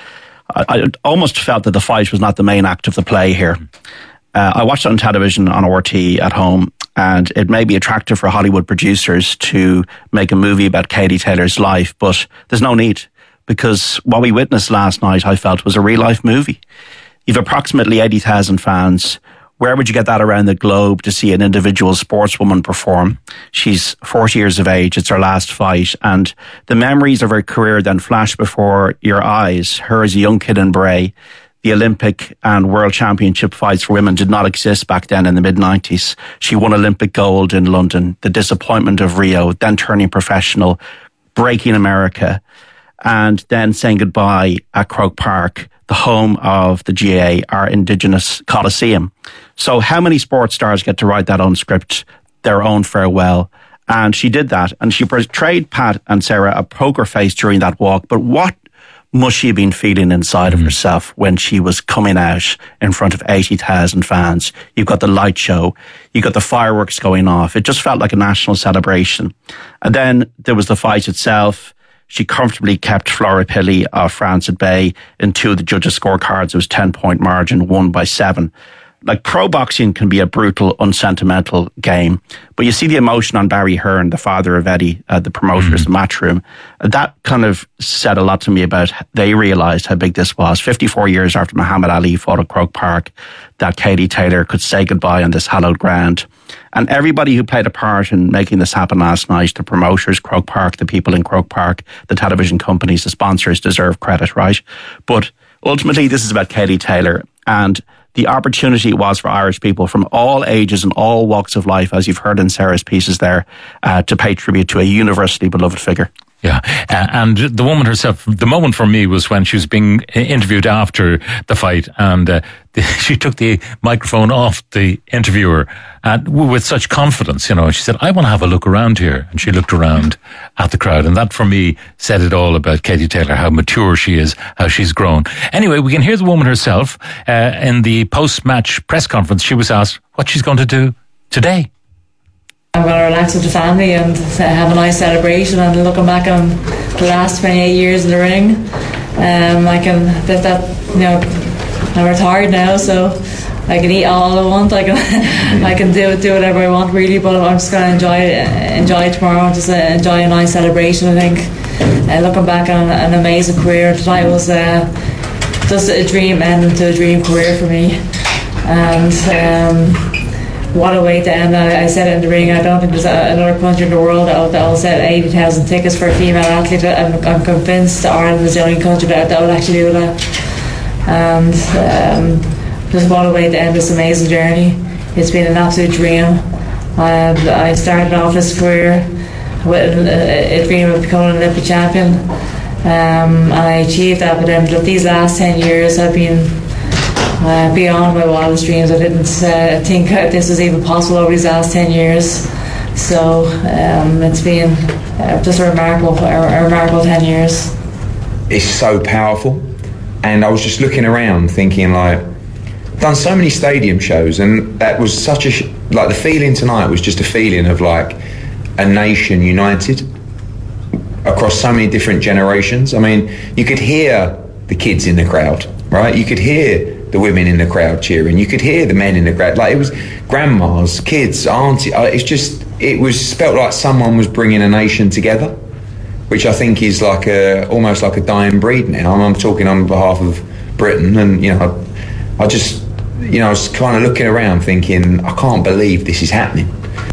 I, I almost felt that the fight was not the main act of the play here. Uh, I watched it on television on R T at home, and it may be attractive for Hollywood producers to make a movie about Katie Taylor's life, but there's no need, because what we witnessed last night, I felt, was a real-life movie. You've approximately eighty thousand fans. Where would you get that around the globe to see an individual sportswoman perform? She's forty years of age. It's her last fight. And the memories of her career then flash before your eyes. Her as a young kid in Bray. The Olympic and World Championship fights for women did not exist back then in the mid nineties. She won Olympic gold in London. The disappointment of Rio, then turning professional, breaking America, and then saying goodbye at Croke Park, the home of the G A A, our Indigenous Coliseum. So how many sports stars get to write that own script, their own farewell? And she did that. And she portrayed, Pat and Sarah, a poker face during that walk. But what must she have been feeling inside mm. of herself when she was coming out in front of eighty thousand fans? You've got the light show. You've got the fireworks going off. It just felt like a national celebration. And then there was the fight itself. She comfortably kept Flora Pili of France at bay in two of the judges' scorecards. It was ten-point margin, won by seven. Like, pro boxing can be a brutal, unsentimental game, but you see the emotion on Barry Hearn, the father of Eddie, uh, the promoter of mm-hmm. the Matchroom. That kind of said a lot to me about, they realised how big this was. fifty-four years after Muhammad Ali fought at Croke Park, that Katie Taylor could say goodbye on this hallowed ground. And everybody who played a part in making this happen last night, the promoters, Croke Park, the people in Croke Park, the television companies, the sponsors, deserve credit, right? But ultimately, this is about Katie Taylor, and the opportunity it was for Irish people from all ages and all walks of life, as you've heard in Sarah's pieces there, uh, to pay tribute to a universally beloved figure. Yeah, uh, and the woman herself, the moment for me was when she was being interviewed after the fight, and uh, the, she took the microphone off the interviewer and with such confidence, you know, and she said, I want to have a look around here. And she looked around at the crowd, and that for me said it all about Katie Taylor, how mature she is, how she's grown. Anyway, we can hear the woman herself uh, in the post-match press conference. She was asked what she's going to do today. I'm going to relax with the family and have a nice celebration, and looking back on the last twenty-eight years in the ring, um, I can, that, that, you know, I'm retired now, so I can eat all I want, I can I can do do whatever I want really, but I'm just going to enjoy enjoy tomorrow and just uh, enjoy a nice celebration, I think. Uh, looking back on an amazing career, tonight was uh, just a dream ending to a dream career for me, and um, what a way to end. I, I said it in the ring, I don't think there's a, another country in the world that will, that will sell eighty thousand tickets for a female athlete. I'm, I'm convinced Ireland is the only country that, that will actually do that. And um, just what a way to end this amazing journey. It's been an absolute dream. Um, I started off this career with a, a dream of becoming an Olympic champion, um, and I achieved that, but then these last ten years I've been Uh, beyond my wildest dreams. I didn't uh, think this was even possible over these last ten years. So um, it's been uh, just a remarkable, a, a remarkable ten years. It's so powerful, and I was just looking around, thinking like, done so many stadium shows, and that was such a sh- like the feeling tonight was just a feeling of like a nation united across so many different generations. I mean, you could hear the kids in the crowd, right? You could hear the women in the crowd cheering. You could hear the men in the crowd. Like, it was grandmas, kids, auntie. uh, It's just, it was felt like someone was bringing a nation together, which I think is like a almost like a dying breed now. And I'm talking on behalf of Britain, and you know, I, I just, you know, I was kind of looking around thinking, I can't believe this is happening.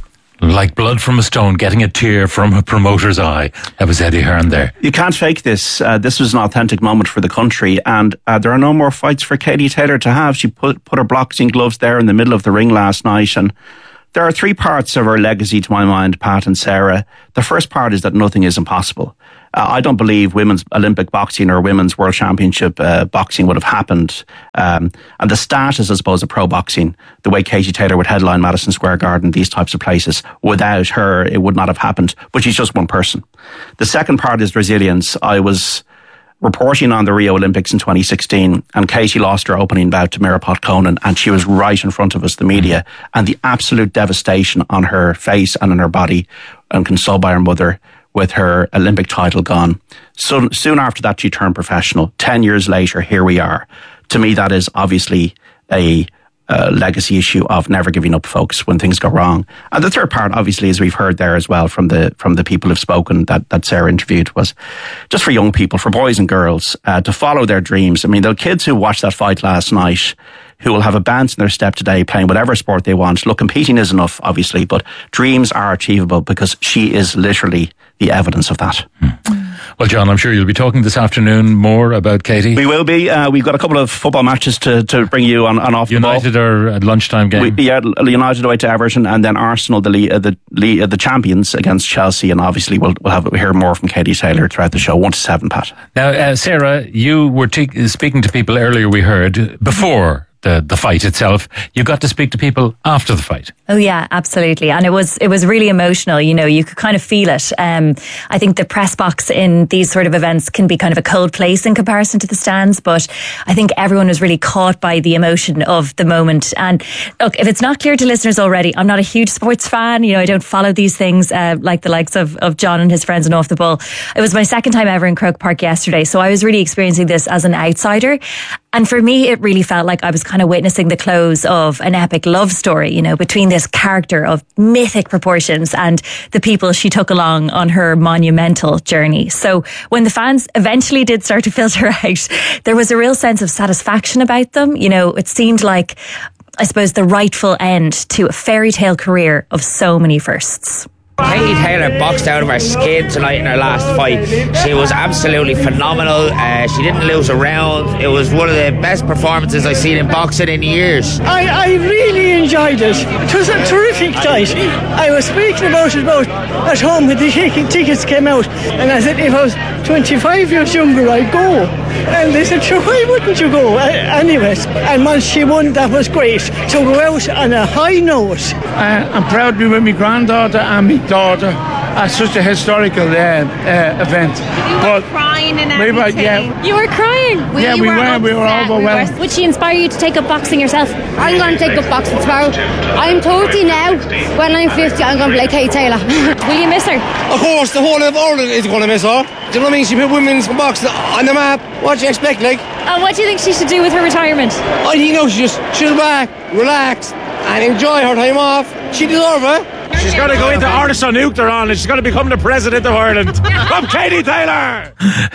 Like blood from a stone, getting a tear from a promoter's eye. That was Eddie Hearn there. You can't fake this. Uh, this was an authentic moment for the country, and uh, there are no more fights for Katie Taylor to have. She put put her boxing gloves there in the middle of the ring last night, and there are three parts of her legacy to my mind, Pat and Sarah. The first part is that nothing is impossible. Uh, I don't believe women's Olympic boxing or women's world championship uh, boxing would have happened. Um, and the status, I suppose, of pro boxing, the way Katie Taylor would headline Madison Square Garden, these types of places, without her, it would not have happened. But she's just one person. The second part is resilience. I was reporting on the Rio Olympics in twenty sixteen, and Katie lost her opening bout to Mirapot Conan, and she was right in front of us, the media, and the absolute devastation on her face and on her body, and consoled by her mother with her Olympic title gone. So soon after that, she turned professional. Ten years later, here we are. To me, that is obviously a uh, legacy issue of never giving up, folks, when things go wrong. And the third part, obviously, as we've heard there as well from the from the people who've spoken that, that Sarah interviewed, was just for young people, for boys and girls, uh, to follow their dreams. I mean, the kids who watched that fight last night, who will have a bounce in their step today, playing whatever sport they want. Look, competing is enough, obviously, but dreams are achievable, because she is literally the evidence of that. Hmm. Well, John, I'm sure you'll be talking this afternoon more about Katie. We will be. Uh, we've got a couple of football matches to, to bring you on, on off United the ball. are at lunchtime game. We, yeah, United away to Everton, and then Arsenal, the uh, the uh, the champions, against Chelsea. And obviously, we'll we'll have we'll hear more from Katie Taylor throughout the show. One to seven, Pat. Now, uh, Sarah, you were te- speaking to people earlier. We heard before the the fight itself. You got to speak to people after the fight. Oh yeah, absolutely. And it was it was really emotional. You know, you could kind of feel it. Um, I think the press box in these sort of events can be kind of a cold place in comparison to the stands, but I think everyone was really caught by the emotion of the moment. And look, if it's not clear to listeners already, I'm not a huge sports fan. You know, I don't follow these things uh, like the likes of, of John and his friends and Off the Ball. It was my second time ever in Croke Park yesterday, so I was really experiencing this as an outsider. And for me, it really felt like I was kind of witnessing the close of an epic love story, you know, between this character of mythic proportions and the people she took along on her monumental journey. So when the fans eventually did start to filter out, there was a real sense of satisfaction about them. You know, it seemed like, I suppose, the rightful end to a fairy tale career of so many firsts. Katie Taylor boxed out of her skin tonight in her last fight. She was absolutely phenomenal. Uh, she didn't lose a round. It was one of the best performances I've seen in boxing in years. I, I really enjoyed it. It was a terrific night. I was speaking about it about at home when the tickets came out, and I said if I was twenty-five years younger I'd go. And they said, sure, why wouldn't you go? Uh, anyways, and once she won, that was great. To go out on a high note. Uh, I'm proud to be with my granddaughter and my daughter at such a historical uh, uh, event. You were but crying and we everything. were, yeah, you were crying. We, yeah, we were. were. We were overwhelmed. We were. Would she inspire you to take up boxing yourself? I'm going to take up boxing tomorrow. I'm thirty now. When I'm fifty, I'm going to play Katie Taylor. Will you miss her? Of course, the whole of Ireland is going to miss her. Do you know what I mean? She put women's boxing on the map. What do you expect, like? And what do you think she should do with her retirement? I think, you know, she just chill back, relax, and enjoy her time off. She deserves it. She's going to go into Artisan Nuclear on and she's going to become the president of Ireland. Come, Katie Taylor!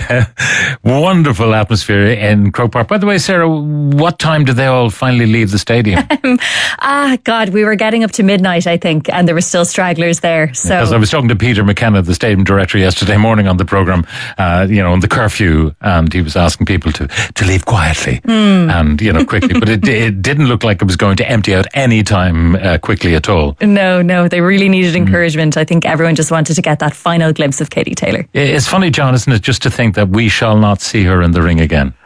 Wonderful atmosphere in Croke Park. By the way, Sarah, what time did they all finally leave the stadium? ah, God, we were getting up to midnight, I think, and there were still stragglers there. So because I was talking to Peter McKenna, the stadium director, yesterday morning on the programme, uh, you know, on the curfew, and he was asking people to, to leave quietly mm. and, you know, quickly. But it, it didn't look like it was going to empty out any time uh, quickly at all. No, no, they really needed encouragement. Mm. I think everyone just wanted to get that final glimpse of Katie Taylor. It's funny, John, isn't it, just to think that we shall not see her in the ring again.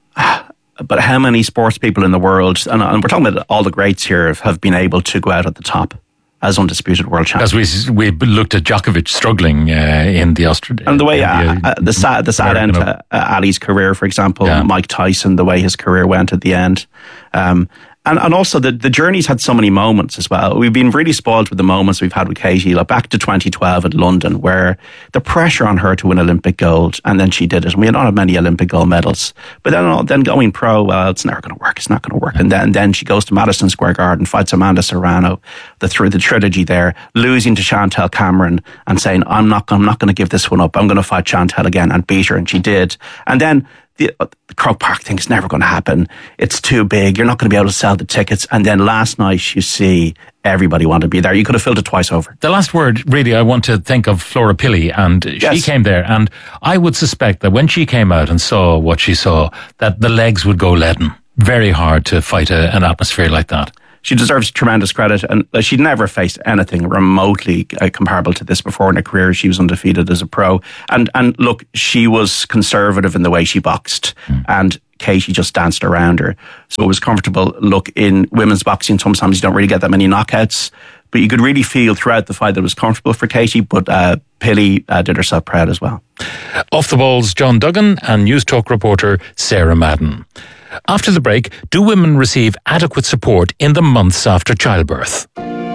But how many sports people in the world, and, and we're talking about all the greats here, have been able to go out at the top as undisputed world champions? As we we looked at Djokovic struggling uh, in the Australian, and the way uh, the, uh, the sad the sad end to uh, Ali's career, for example, yeah. Mike Tyson, the way his career went at the end. Um, And and also the, the journey's had so many moments as well. We've been really spoiled with the moments we've had with Katie, like back to twenty twelve in London, where the pressure on her to win Olympic gold, and then she did it. And we had not had many Olympic gold medals. But then then going pro, well, it's never going to work. It's not going to work. And then then she goes to Madison Square Garden, fights Amanda Serrano, the through the trilogy there, losing to Chantel Cameron and saying, I'm not I'm not going to give this one up. I'm going to fight Chantel again, and beat her, and she did. And then The, the Croke Park thing is never going to happen. It's too big. You're not going to be able to sell the tickets. And then last night, you see everybody wanted to be there. You could have filled it twice over. The last word, really, I want to think of Flora Pilley, and yes. she came there, and I would suspect that when she came out and saw what she saw, that the legs would go leaden. Very hard to fight a, an atmosphere like that. She deserves tremendous credit, and she'd never faced anything remotely uh, comparable to this before in her career. She was undefeated as a pro. And and look, she was conservative in the way she boxed, mm. and Katie just danced around her. So it was comfortable. Look, in women's boxing, sometimes you don't really get that many knockouts, but you could really feel throughout the fight that it was comfortable for Katie, but uh, Pilley uh, did herself proud as well. Off the balls, John Duggan and News Talk reporter Sarah Madden. After the break, do women receive adequate support in the months after childbirth?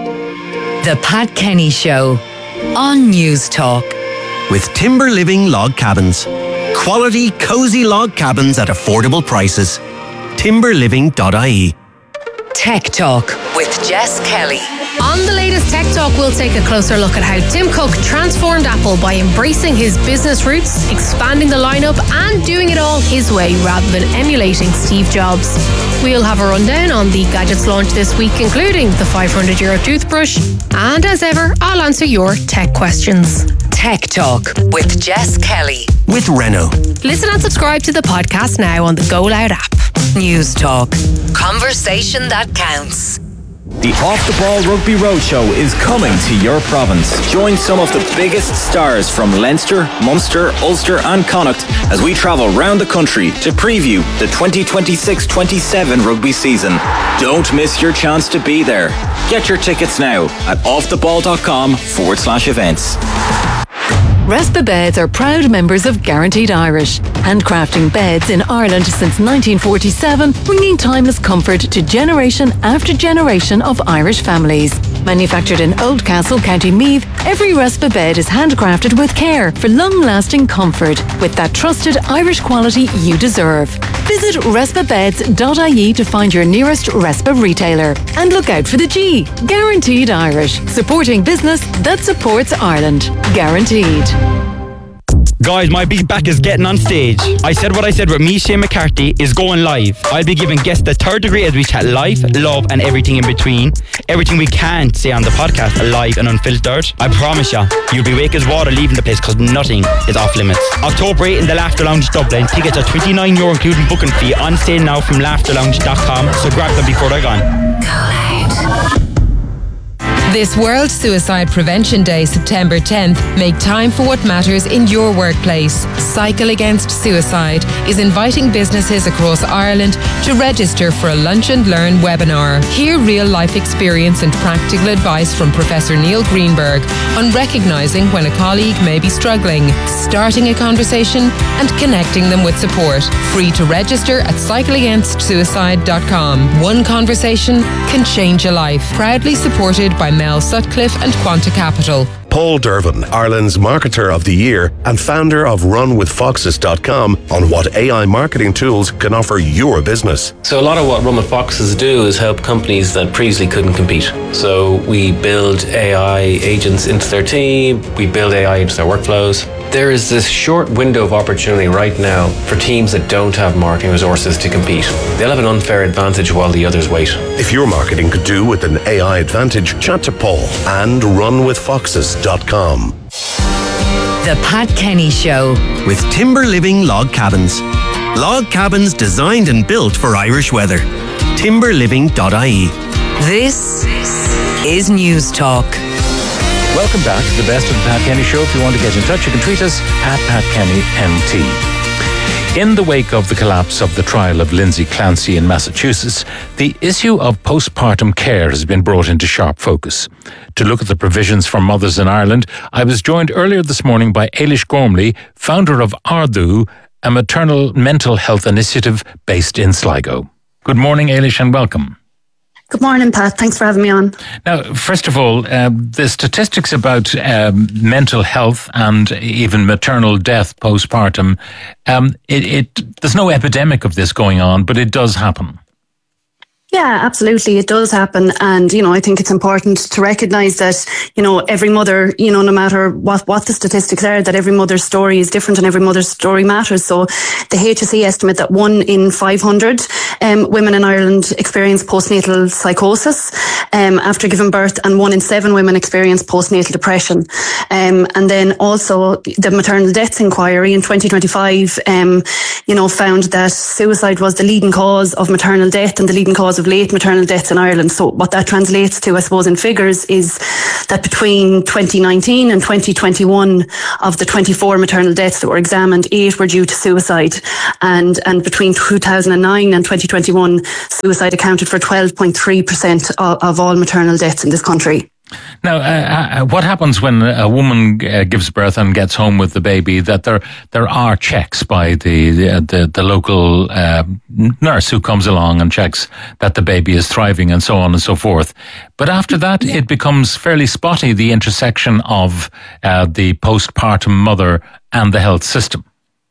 The Pat Kenny Show on News Talk. With Timber Living Log Cabins. Quality, cosy log cabins at affordable prices. timber living dot I E. Tech Talk with Jess Kelly. On the latest Tech Talk, we'll take a closer look at how Tim Cook transformed Apple by embracing his business roots, expanding the lineup, and doing it all his way rather than emulating Steve Jobs. We'll have a rundown on the gadgets launched this week, including the five hundred euro toothbrush. And as ever, I'll answer your tech questions. Tech Talk with Jess Kelly. With Renault. Listen and subscribe to the podcast now on the Go Loud app. News Talk. Conversation that counts. The Off the Ball Rugby Roadshow is coming to your province. Join some of the biggest stars from Leinster, Munster, Ulster and Connacht as we travel round the country to preview the twenty twenty-six twenty-seven rugby season. Don't miss your chance to be there. Get your tickets now at offtheball.com forward slash events. Respa Beds are proud members of Guaranteed Irish, handcrafting beds in Ireland since nineteen forty-seven, bringing timeless comfort to generation after generation of Irish families. Manufactured in Oldcastle, County Meath, every Respa bed is handcrafted with care for long-lasting comfort, with that trusted Irish quality you deserve. Visit respa beds dot I E to find your nearest Respa retailer. And look out for the G, Guaranteed Irish, supporting business that supports Ireland. Guaranteed. Guys, my big back is getting on stage. I Said What I Said with me, Shane McCarthy, is going live. I'll be giving guests the third degree as we chat life, love and everything in between. Everything we can't say on the podcast, live and unfiltered. I promise ya, you'll be wake as water leaving the place because nothing is off limits. October eighth in the Laughter Lounge Dublin. Tickets are twenty-nine euro including booking fee, on sale now from laughter lounge dot com, so grab them before they're gone. This World Suicide Prevention Day, September tenth, make time for what matters in your workplace. Cycle Against Suicide is inviting businesses across Ireland to register for a Lunch and Learn webinar. Hear real-life experience and practical advice from Professor Neil Greenberg on recognising when a colleague may be struggling, starting a conversation and connecting them with support. Free to register at cycle against suicide dot com. One conversation can change a life. Proudly supported by Mel Sutcliffe and Quanta Capital. Paul Dervin, Ireland's Marketer of the Year and founder of run with foxes dot com, on what A I marketing tools can offer your business. So a lot of what Run with Foxes do is help companies that previously couldn't compete. So we build A I agents into their team, we build A I into their workflows. There is this short window of opportunity right now for teams that don't have marketing resources to compete. They'll have an unfair advantage while the others wait. If your marketing could do with an A I advantage, chat to Paul and run with foxes dot com. The Pat Kenny Show. With Timber Living Log Cabins. Log cabins designed and built for Irish weather. timber living dot I E. This is News Talk. Welcome back to the best of the Pat Kenny Show. If you want to get in touch, you can tweet us at Pat Kenny M T. In the wake of the collapse of the trial of Lindsay Clancy in Massachusetts, the issue of postpartum care has been brought into sharp focus. To look at the provisions for mothers in Ireland, I was joined earlier this morning by Ailish Gormley, founder of Ardú, a maternal mental health initiative based in Sligo. Good morning, Ailish, and welcome. Good morning, Pat. Thanks for having me on. Now, first of all, uh, the statistics about um, mental health and even maternal death postpartum, um, it, it there's no epidemic of this going on, but it does happen. Yeah, absolutely. It does happen. And, you know, I think it's important to recognise that, you know, every mother, you know, no matter what, what the statistics are, that every mother's story is different and every mother's story matters. So the H S E estimate that one in five hundred um, women in Ireland experience postnatal psychosis um, after giving birth, and one in seven women experience postnatal depression. Um, and then also the maternal deaths inquiry in twenty twenty-five, um, you know, found that suicide was the leading cause of maternal death and the leading cause of late maternal deaths in Ireland. So what that translates to, I suppose, in figures is that between twenty nineteen and twenty twenty-one, of the twenty-four maternal deaths that were examined, eight were due to suicide. And, and between two thousand nine and twenty twenty-one, suicide accounted for twelve point three percent of, of all maternal deaths in this country. Now, uh, uh, what happens when a woman uh, gives birth and gets home with the baby? That there there are checks by the the, the, the local uh, nurse who comes along and checks that the baby is thriving and so on and so forth. But after that, it becomes fairly spotty, the intersection of uh, the postpartum mother and the health system.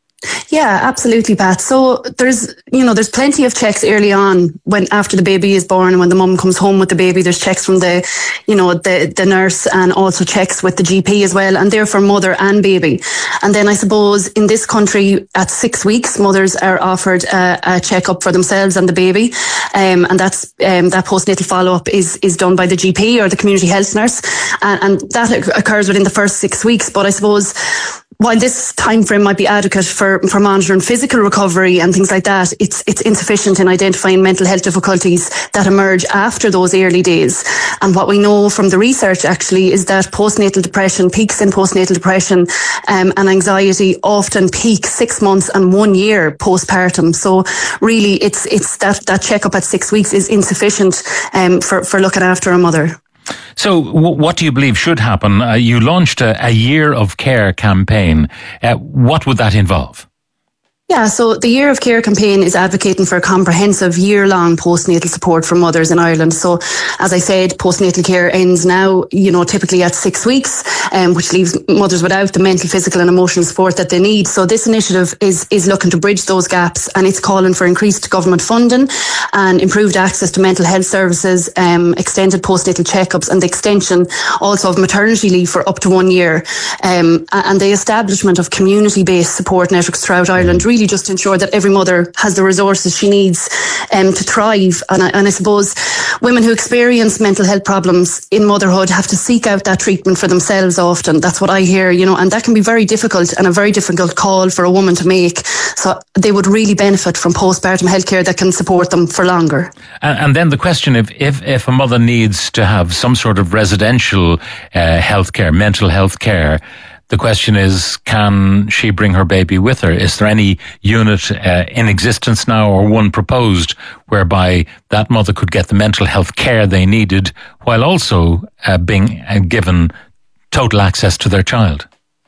Yeah, absolutely, Pat. So there's, you know, there's plenty of checks early on when after the baby is born and when the mum comes home with the baby. There's checks from the, you know, the, the nurse, and also checks with the G P as well, and they're for mother and baby. And then I suppose in this country at six weeks, mothers are offered a, a checkup for themselves and the baby, um, and that's um, that postnatal follow up is is done by the G P or the community health nurse, and, and that occurs within the first six weeks. But I suppose, while this time frame might be adequate for, for monitoring physical recovery and things like that, it's it's insufficient in identifying mental health difficulties that emerge after those early days. And what we know from the research actually is that postnatal depression, peaks in postnatal depression um, and anxiety often peak six months and one year postpartum. So really, it's it's that, that checkup at six weeks is insufficient um, for, for looking after a mother. So w- what do you believe should happen? Uh, you launched a, a Year of Care campaign. Uh, what would that involve? Yeah, so the Year of Care campaign is advocating for a comprehensive year-long postnatal support for mothers in Ireland. So, as I said, postnatal care ends now, you know, typically at six weeks, um, which leaves mothers without the mental, physical and emotional support that they need. So this initiative is, is looking to bridge those gaps, and it's calling for increased government funding and improved access to mental health services, um, extended postnatal checkups, and the extension also of maternity leave for up to one year, um, and the establishment of community-based support networks throughout Ireland, really just to ensure that every mother has the resources she needs um, to thrive. And I, and I suppose women who experience mental health problems in motherhood have to seek out that treatment for themselves often. That's what I hear, you know, and that can be very difficult and a very difficult call for a woman to make. So they would really benefit from postpartum healthcare that can support them for longer. And, and then the question, if, if, if a mother needs to have some sort of residential uh, healthcare, mental health care, the question is, can she bring her baby with her? Is there any unit uh, in existence now, or one proposed, whereby that mother could get the mental health care they needed while also uh, being uh, given total access to their child?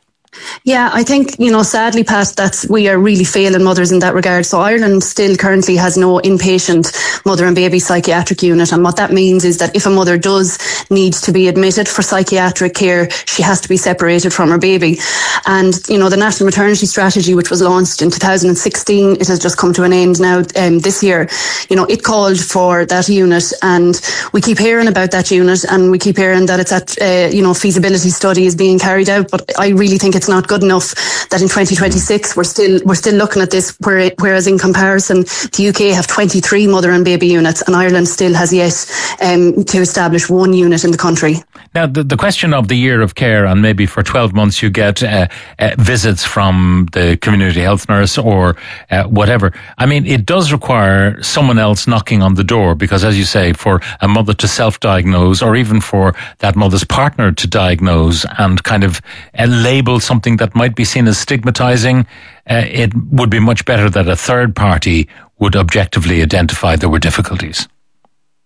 Yeah, I think, you know, sadly, Pat, that's, we are really failing mothers in that regard. So Ireland still currently has no inpatient mother and baby psychiatric unit. And what that means is that if a mother does need to be admitted for psychiatric care, she has to be separated from her baby. And, you know, the National Maternity Strategy, which was launched in two thousand sixteen, it has just come to an end now um, this year. You know, it called for that unit, and we keep hearing about that unit, and we keep hearing that it's at, uh, you know, feasibility study is being carried out. But I really think it's not good enough that in twenty twenty-six we're still we're still looking at this, whereas in comparison the U K have twenty-three mother and baby units, and Ireland still has yet um, to establish one unit in the country. Now the, the question of the Year of Care, and maybe for twelve months you get uh, uh, visits from the community health nurse or uh, whatever. I mean, it does require someone else knocking on the door, because as you say, for a mother to self-diagnose, or even for that mother's partner to diagnose and kind of uh, label something that might be seen as stigmatizing, uh, it would be much better that a third party would objectively identify there were difficulties.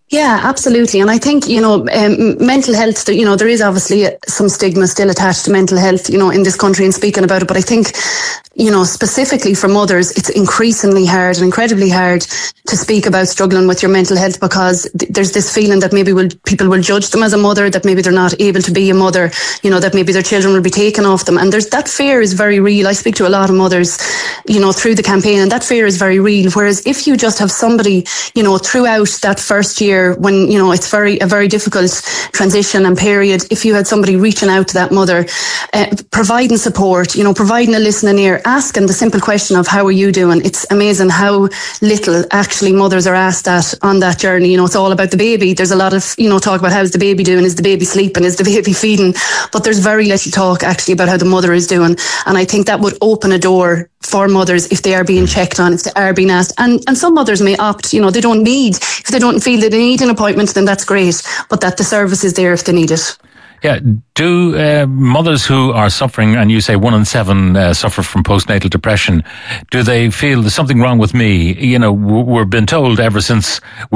Yeah, absolutely. And I think, you know, um, mental health, you know, there is obviously some stigma still attached to mental health, you know, in this country and speaking about it. But I think, you know, specifically for mothers, it's increasingly hard and incredibly hard to speak about struggling with your mental health, because th- there's this feeling that maybe will, people will judge them as a mother, that maybe they're not able to be a mother, you know, that maybe their children will be taken off them. And there's that fear is very real. I speak to a lot of mothers, you know, through the campaign, and that fear is very real. Whereas if you just have somebody, you know, throughout that first year, when, you know, it's very a very difficult transition and period, if you had somebody reaching out to that mother, uh, providing support, you know, providing a listening ear, asking the simple question of how are you doing. It's amazing how little actually mothers are asked that on that journey. You know, it's all about the baby. There's a lot of, you know, talk about how's the baby doing, is the baby sleeping, is the baby feeding, but there's very little talk actually about how the mother is doing. And I think that would open a door for mothers if they are being checked on, if they are being asked. And and some mothers may opt, you know, they don't need, if they don't feel that they need an appointment, then that's great, but that the service is there if they need it. Yeah, do uh, mothers who are suffering, and you say one in seven uh, suffer from postnatal depression, do they feel there's something wrong with me? You know, we've been told ever since